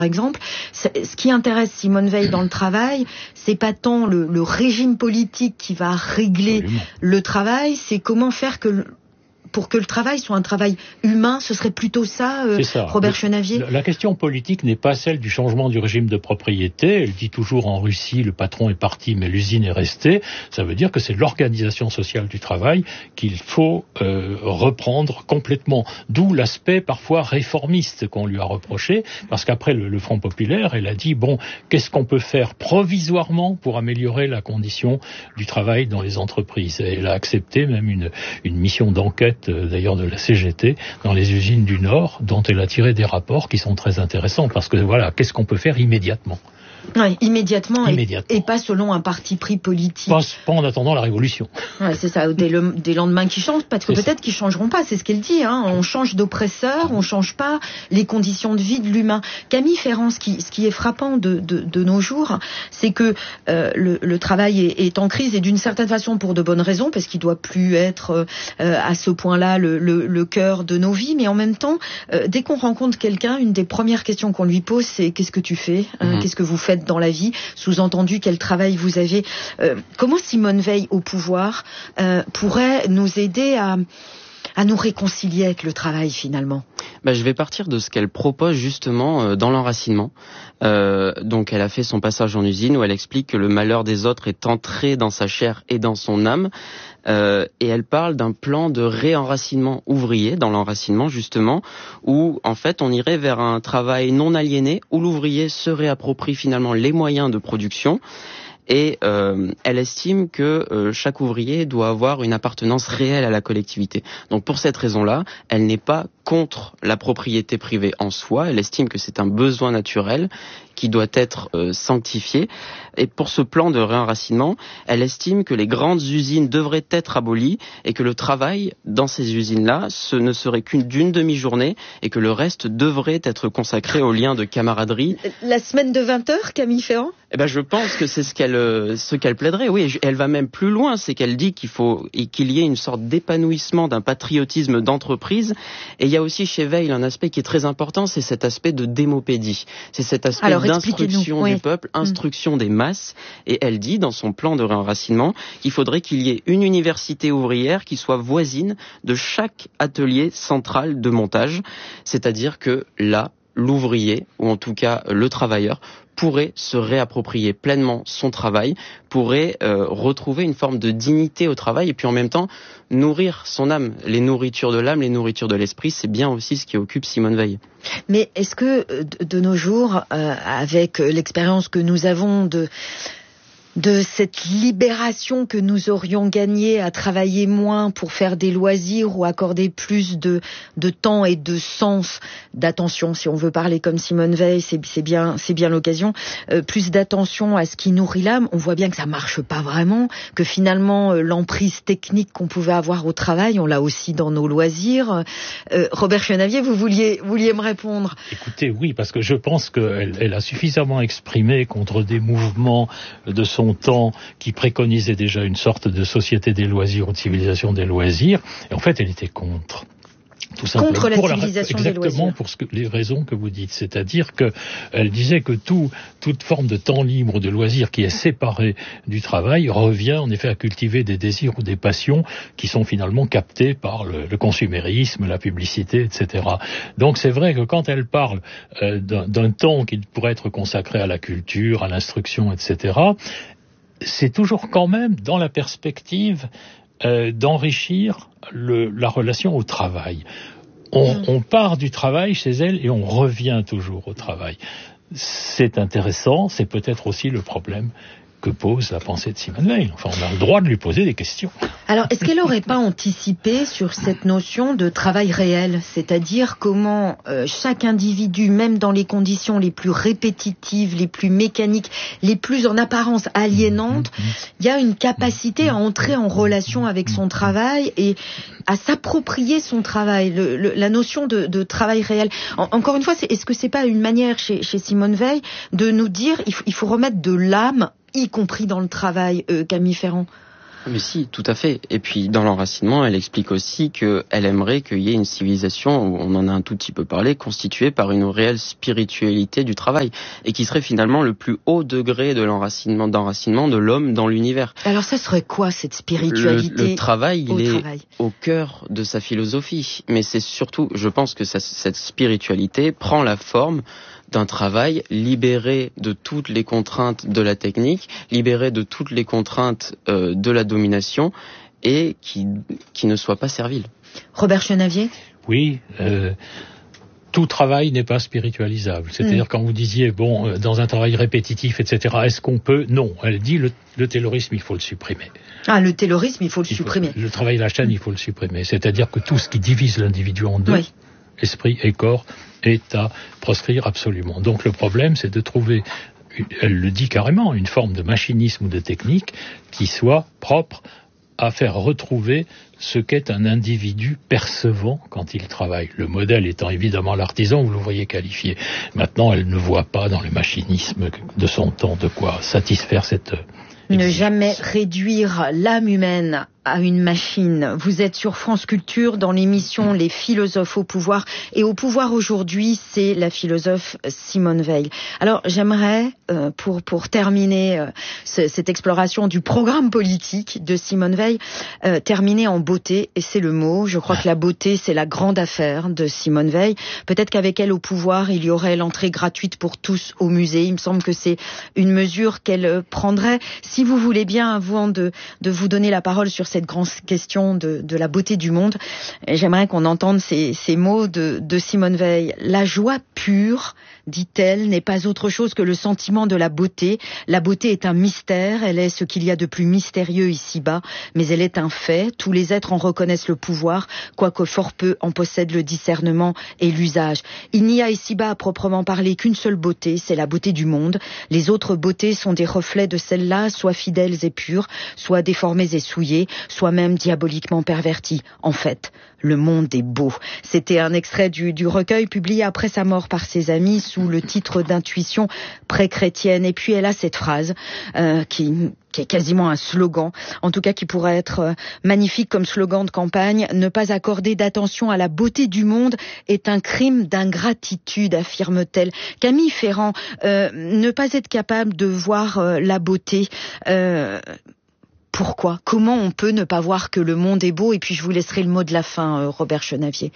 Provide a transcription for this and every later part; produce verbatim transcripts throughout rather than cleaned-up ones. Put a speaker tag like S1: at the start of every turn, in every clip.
S1: exemple, ce qui intéresse Simone Veil dans le travail, c'est pas tant le, le régime politique qui va régler Absolument. Le travail, c'est comment faire que le, pour que le travail soit un travail humain, ce serait plutôt ça, euh, ça. Robert Chenavier ?
S2: La, la question politique n'est pas celle du changement du régime de propriété. Elle dit toujours en Russie, le patron est parti, mais l'usine est restée. Ça veut dire que c'est l'organisation sociale du travail qu'il faut euh, reprendre complètement. D'où l'aspect parfois réformiste qu'on lui a reproché, parce qu'après le, le Front populaire, elle a dit, bon, qu'est-ce qu'on peut faire provisoirement pour améliorer la condition du travail dans les entreprises ? Et elle a accepté même une, une mission d'enquête d'ailleurs de la C G T, dans les usines du Nord, dont elle a tiré des rapports qui sont très intéressants, parce que voilà, qu'est-ce qu'on peut faire immédiatement ?
S1: Oui, immédiatement,
S2: immédiatement.
S1: Et, et pas selon un parti pris politique.
S2: Pas, pas en attendant la révolution.
S1: Ouais, c'est ça, des, le, des lendemains qui changent, parce que c'est peut-être ça. Qu'ils changeront pas, c'est ce qu'elle dit. Hein. On change d'oppresseur, on change pas les conditions de vie de l'humain. Camille Ferrand, ce qui, ce qui est frappant de, de, de nos jours, c'est que euh, le, le travail est, est en crise, et d'une certaine façon pour de bonnes raisons, parce qu'il doit plus être euh, à ce point-là le, le, le cœur de nos vies, mais en même temps, euh, dès qu'on rencontre quelqu'un, une des premières questions qu'on lui pose, c'est qu'est-ce que tu fais, euh, mmh. Qu'est-ce que vous faites dans la vie, sous-entendu quel travail vous avez. Euh, comment Simone Veil au pouvoir euh, pourrait nous aider à, à nous réconcilier avec le travail finalement ?
S3: Bah, je vais partir de ce qu'elle propose justement euh, dans l'enracinement. Euh, donc elle a fait son passage en usine où elle explique que le malheur des autres est entré dans sa chair et dans son âme. Euh, et elle parle d'un plan de réenracinement ouvrier, dans l'enracinement justement, où en fait on irait vers un travail non aliéné, où l'ouvrier se réapproprie finalement les moyens de production. Et euh, elle estime que euh, chaque ouvrier doit avoir une appartenance réelle à la collectivité. Donc pour cette raison-là, elle n'est pas contre la propriété privée en soi. Elle estime que c'est un besoin naturel qui doit être euh, sanctifié. Et pour ce plan de réenracinement, elle estime que les grandes usines devraient être abolies et que le travail dans ces usines-là, ce ne serait qu'une d'une demi-journée et que le reste devrait être consacré aux liens de camaraderie.
S1: La semaine de vingt heures, Camille Ferrand ?
S3: Eh ben, je pense que c'est ce qu'elle, ce qu'elle plaiderait. Oui, elle va même plus loin, c'est qu'elle dit qu'il faut, qu'il y ait une sorte d'épanouissement, d'un patriotisme d'entreprise. Et il y a aussi chez Veil un aspect qui est très important, c'est cet aspect de démopédie. C'est cet aspect Alors, d'instruction oui. du peuple, instruction mmh. des masses. Et elle dit, dans son plan de réenracinement, qu'il faudrait qu'il y ait une université ouvrière qui soit voisine de chaque atelier central de montage. C'est-à-dire que là, l'ouvrier, ou en tout cas le travailleur, pourrait se réapproprier pleinement son travail, pourrait euh, retrouver une forme de dignité au travail et puis en même temps nourrir son âme. Les nourritures de l'âme, les nourritures de l'esprit, c'est bien aussi ce qui occupe Simone Veil.
S1: Mais est-ce que de nos jours, euh, avec l'expérience que nous avons de... de cette libération que nous aurions gagnée à travailler moins pour faire des loisirs ou accorder plus de, de temps et de sens, d'attention, si on veut parler comme Simone Veil, c'est, c'est bien, c'est bien l'occasion, euh, plus d'attention à ce qui nourrit l'âme, on voit bien que ça marche pas vraiment, que finalement euh, l'emprise technique qu'on pouvait avoir au travail, on l'a aussi dans nos loisirs. Euh, Robert Chenavier, vous vouliez, vouliez me répondre ?
S2: Écoutez, oui, parce que je pense qu'elle elle a suffisamment exprimé contre des mouvements de son son temps qui préconisait déjà une sorte de société des loisirs ou de civilisation des loisirs. Et en fait, elle était contre. Tout simplement.
S1: Contre la
S2: pour
S1: civilisation
S2: la,
S1: des loisirs.
S2: Exactement pour ce que, les raisons que vous dites. C'est-à-dire qu'elle disait que tout, toute forme de temps libre, de loisir qui est séparé du travail revient en effet à cultiver des désirs ou des passions qui sont finalement captés par le, le consumérisme, la publicité, et cetera. Donc c'est vrai que quand elle parle euh, d'un, d'un temps qui pourrait être consacré à la culture, à l'instruction, et cetera, c'est toujours quand même dans la perspective euh, d'enrichir le, la relation au travail. On, mmh. on part du travail chez elle et on revient toujours au travail. C'est intéressant, c'est peut-être aussi le problème que pose la pensée de Simone Veil. Enfin, on a le droit de lui poser des questions.
S1: Alors, est-ce qu'elle n'aurait pas anticipé sur cette notion de travail réel, c'est-à-dire comment euh, chaque individu, même dans les conditions les plus répétitives, les plus mécaniques, les plus en apparence aliénantes, il y a une capacité à entrer en relation avec son travail et à s'approprier son travail, le, le, la notion de, de travail réel. En, encore une fois, c'est, est-ce que c'est pas une manière chez, chez Simone Veil de nous dire il faut, il faut remettre de l'âme, y compris dans le travail, euh, Camille Ferrand?
S3: Mais si, tout à fait. Et puis dans l'enracinement, elle explique aussi qu'elle aimerait qu'il y ait une civilisation, où on en a un tout petit peu parlé, constituée par une réelle spiritualité du travail, et qui serait finalement le plus haut degré de l'enracinement, d'enracinement de l'homme dans l'univers.
S1: Alors ça serait quoi cette spiritualité?
S3: Le, le travail, il est
S1: travail.
S3: au cœur de sa philosophie, mais c'est surtout, je pense que ça, cette spiritualité prend la forme d'un travail libéré de toutes les contraintes de la technique, libéré de toutes les contraintes euh, de la domination, et qui, qui ne soit pas servile.
S1: Robert Chenavier ?
S2: Oui, euh, tout travail n'est pas spiritualisable. C'est-à-dire mmh. quand vous disiez, bon, euh, dans un travail répétitif, et cetera, est-ce qu'on peut ? Non, elle dit le, le taylorisme, il faut le supprimer.
S1: Ah, le taylorisme, il faut le
S2: il
S1: supprimer.
S2: Faut, le travail à la chaîne, il faut le supprimer. C'est-à-dire que tout ce qui divise l'individu en deux, oui. esprit et corps, est à proscrire absolument. Donc le problème, c'est de trouver, elle le dit carrément, une forme de machinisme ou de technique qui soit propre à faire retrouver ce qu'est un individu percevant quand il travaille. Le modèle étant évidemment l'artisan, vous le voyez qualifié. Maintenant, elle ne voit pas dans le machinisme de son temps de quoi satisfaire cette...
S1: Ne jamais réduire l'âme humaine à une machine. Vous êtes sur France Culture dans l'émission Les philosophes au pouvoir. Et au pouvoir aujourd'hui, c'est la philosophe Simone Veil. Alors j'aimerais, euh, pour pour terminer euh, ce, cette exploration du programme politique de Simone Veil, euh, terminer en beauté. Et c'est le mot. Je crois que la beauté, c'est la grande affaire de Simone Veil. Peut-être qu'avec elle au pouvoir, il y aurait l'entrée gratuite pour tous au musée. Il me semble que c'est une mesure qu'elle prendrait. Si vous voulez bien, avant de, de vous donner la parole sur cette grande question de, de la beauté du monde, j'aimerais qu'on entende ces, ces mots de, de Simone Veil. La joie pure, dit-elle, n'est pas autre chose que le sentiment de la beauté. La beauté est un mystère, elle est ce qu'il y a de plus mystérieux ici-bas, mais elle est un fait. Tous les êtres en reconnaissent le pouvoir, quoique fort peu en possèdent le discernement et l'usage. Il n'y a ici-bas à proprement parler qu'une seule beauté, c'est la beauté du monde. Les autres beautés sont des reflets de celle-là, soit fidèles et pures, soit déformées et souillées, soit même diaboliquement perverties. En fait, le monde est beau. C'était un extrait du, du recueil publié après sa mort par ses amis sous le titre d'Intuition pré-chrétienne. Et puis elle a cette phrase euh, qui... qui est quasiment un slogan, en tout cas qui pourrait être magnifique comme slogan de campagne. Ne pas accorder d'attention à la beauté du monde est un crime d'ingratitude, affirme-t-elle. Camille Ferrand, euh, ne pas être capable de voir euh, la beauté... Euh, Pourquoi ? Comment on peut ne pas voir que le monde est beau ? Et puis je vous laisserai le mot de la fin, Robert Chenavier.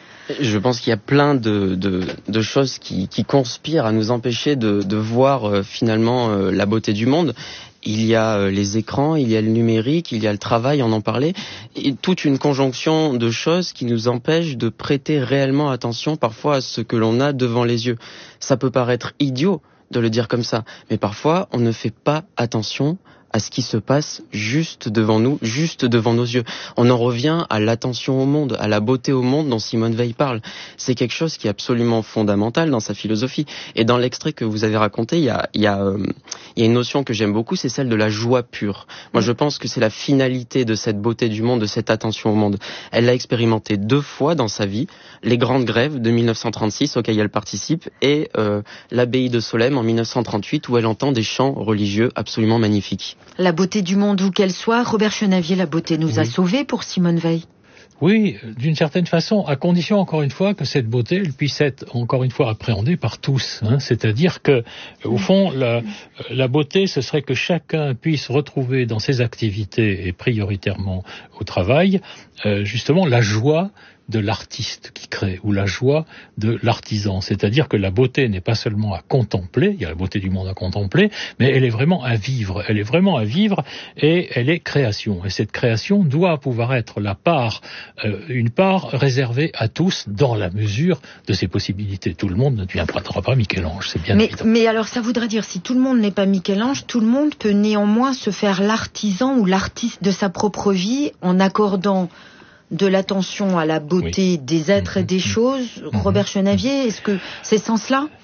S3: Je pense qu'il y a plein de, de, de choses qui, qui conspirent à nous empêcher de, de voir euh, finalement euh, la beauté du monde. Il y a euh, les écrans, il y a le numérique, il y a le travail, on en parlait, et toute une conjonction de choses qui nous empêchent de prêter réellement attention parfois à ce que l'on a devant les yeux. Ça peut paraître idiot de le dire comme ça, mais parfois on ne fait pas attention à ce qui se passe juste devant nous, juste devant nos yeux. On en revient à l'attention au monde, à la beauté au monde dont Simone Veil parle. C'est quelque chose qui est absolument fondamental dans sa philosophie. Et dans l'extrait que vous avez raconté, il y a, il y a, euh, il y a une notion que j'aime beaucoup, c'est celle de la joie pure. Moi, je pense que c'est la finalité de cette beauté du monde, de cette attention au monde. Elle l'a expérimenté deux fois dans sa vie, les grandes grèves de mille neuf cent trente-six auxquelles elle participe, et euh, l'abbaye de Solesmes en mille neuf cent trente-huit où elle entend des chants religieux absolument magnifiques.
S1: La beauté du monde, où qu'elle soit, Robert Chenavier, la beauté nous oui. a sauvés pour Simone Veil.
S2: Oui, d'une certaine façon, à condition, encore une fois, que cette beauté elle puisse être, encore une fois, appréhendée par tous. Hein. C'est-à-dire que, au fond, la, la beauté, ce serait que chacun puisse retrouver dans ses activités, et prioritairement au travail, euh, justement, la joie de l'artiste qui crée, ou la joie de l'artisan. C'est-à-dire que la beauté n'est pas seulement à contempler, il y a la beauté du monde à contempler, mais elle est vraiment à vivre. Elle est vraiment à vivre et elle est création. Et cette création doit pouvoir être la part, euh, une part réservée à tous dans la mesure de ses possibilités. Tout le monde ne deviendra pas Michel-Ange, c'est bien
S1: mais,
S2: évident.
S1: Mais alors ça voudrait dire, si tout le monde n'est pas Michel-Ange, tout le monde peut néanmoins se faire l'artisan ou l'artiste de sa propre vie en accordant de l'attention à la beauté oui. des êtres mmh, et des mmh, choses. Mmh, Robert Chenavier, est-ce que c'est ce sens-là ?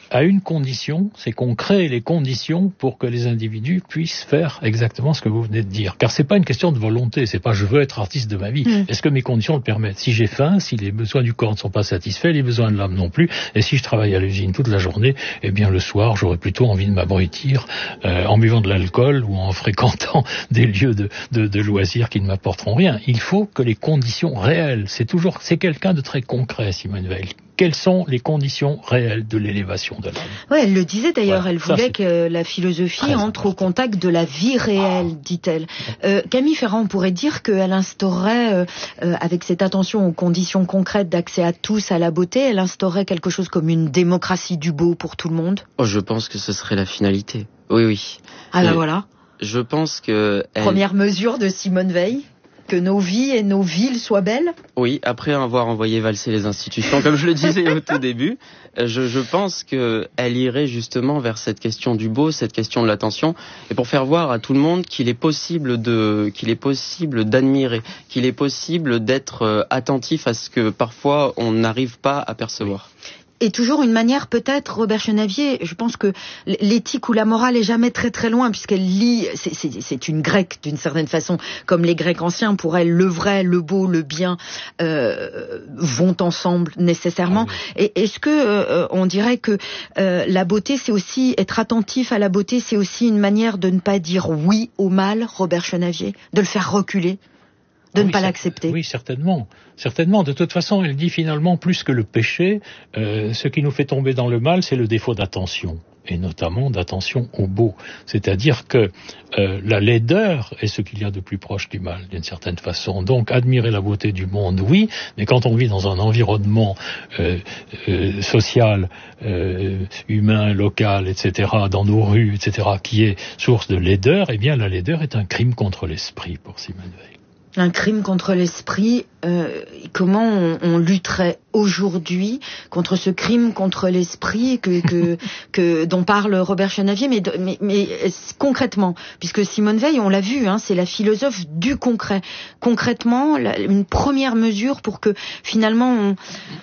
S2: à une condition, c'est qu'on crée les conditions pour que les individus puissent faire exactement ce que vous venez de dire. Car c'est pas une question de volonté, c'est pas je veux être artiste de ma vie. Mmh. Est-ce que mes conditions le permettent? Si j'ai faim, si les besoins du corps ne sont pas satisfaits, les besoins de l'âme non plus, et si je travaille à l'usine toute la journée, eh bien le soir, j'aurais plutôt envie de m'abrutir euh, en buvant de l'alcool ou en fréquentant des lieux de, de, de loisirs qui ne m'apporteront rien. Il faut que les conditions réelles, c'est toujours, c'est quelqu'un de très concret, Simone Veil. Quelles sont les conditions réelles de l'élévation de l'âme?
S1: Oui, elle le disait d'ailleurs, voilà, elle voulait ça, que la philosophie entre important. Au contact de la vie réelle, ah. dit-elle. Euh, Camille Ferrand, on pourrait dire qu'elle instaurait, euh, euh, avec cette attention aux conditions concrètes d'accès à tous à la beauté, elle instaurait quelque chose comme une démocratie du beau pour tout le monde?
S3: Oh, je pense que ce serait la finalité. Oui, oui.
S1: Ah là, voilà.
S3: Je pense que... Elle...
S1: Première mesure de Simone Veil? Que nos vies et nos villes soient belles?
S3: Oui, après avoir envoyé valser les institutions, comme je le disais au tout début, je, je pense qu'elle irait justement vers cette question du beau, cette question de l'attention, et pour faire voir à tout le monde qu'il est possible de, qu'il est possible d'admirer, qu'il est possible d'être attentif à ce que parfois on n'arrive pas à percevoir.
S1: Et toujours une manière, peut-être, Robert Chenavier, je pense que l'éthique ou la morale est jamais très très loin, puisqu'elle lit, c'est, c'est, c'est une grecque d'une certaine façon, comme les Grecs anciens, pour elle, le vrai, le beau, le bien euh, vont ensemble nécessairement. Ah oui. Et est-ce que euh, on dirait que euh, la beauté, c'est aussi, être attentif à la beauté, c'est aussi une manière de ne pas dire oui au mal, Robert Chenavier, de le faire reculer? De
S2: oui,
S1: ne pas l'accepter.
S2: Oui, certainement. Certainement. De toute façon, elle dit finalement, plus que le péché, euh, ce qui nous fait tomber dans le mal, c'est le défaut d'attention. Et notamment d'attention au beau. C'est-à-dire que euh, la laideur est ce qu'il y a de plus proche du mal, d'une certaine façon. Donc, admirer la beauté du monde, oui, mais quand on vit dans un environnement euh, euh, social, euh, humain, local, et cetera, dans nos rues, et cetera, qui est source de laideur, eh bien, la laideur est un crime contre l'esprit pour Simone Veil.
S1: Un crime contre l'esprit, euh, comment on, on lutterait aujourd'hui contre ce crime contre l'esprit que, que, que dont parle Robert Chenavier, mais, mais, mais concrètement, puisque Simone Veil, on l'a vu, hein, c'est la philosophe du concret. Concrètement, la, une première mesure pour que finalement on,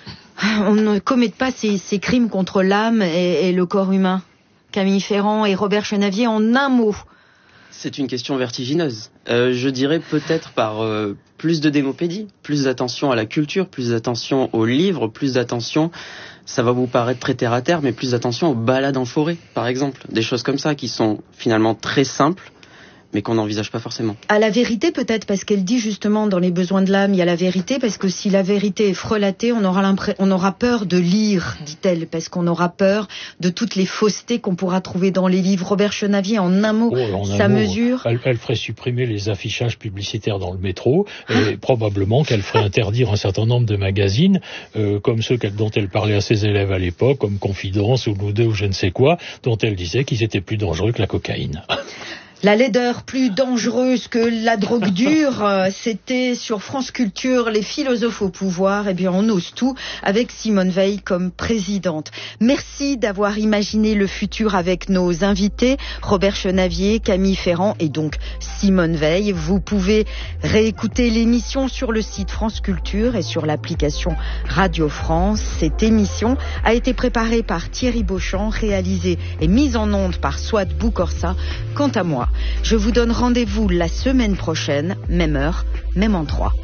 S1: on ne commette pas ces, ces crimes contre l'âme et, et le corps humain. Camille Ferrand et Robert Chenavier, en un mot.
S3: C'est une question vertigineuse. Euh, je dirais peut-être par euh, plus de démopédie, plus d'attention à la culture, plus d'attention aux livres, plus d'attention, ça va vous paraître très terre à terre, mais plus d'attention aux balades en forêt, par exemple. Des choses comme ça qui sont finalement très simples, mais qu'on n'envisage pas forcément.
S1: À la vérité peut-être, parce qu'elle dit justement dans les besoins de l'âme, il y a la vérité, parce que si la vérité est frelatée, on aura l'impression, on aura peur de lire, dit-elle, parce qu'on aura peur de toutes les faussetés qu'on pourra trouver dans les livres. Robert Chenavier, en un mot, oh, en sa un mesure...
S2: Mot, elle, elle ferait supprimer les affichages publicitaires dans le métro, et probablement qu'elle ferait interdire un certain nombre de magazines, euh, comme ceux dont elle parlait à ses élèves à l'époque, comme Confidence ou Nous deux ou je ne sais quoi, dont elle disait qu'ils étaient plus dangereux que la cocaïne.
S1: La laideur plus dangereuse que la drogue dure, c'était sur France Culture, les philosophes au pouvoir. Eh bien, on ose tout avec Simone Veil comme présidente. Merci d'avoir imaginé le futur avec nos invités, Robert Chenavier, Camille Ferrand et donc Simone Veil. Vous pouvez réécouter l'émission sur le site France Culture et sur l'application Radio France. Cette émission a été préparée par Thierry Beauchamp, réalisée et mise en onde par Swat Boukorsa. Quant à moi, je vous donne rendez-vous la semaine prochaine, même heure, même endroit.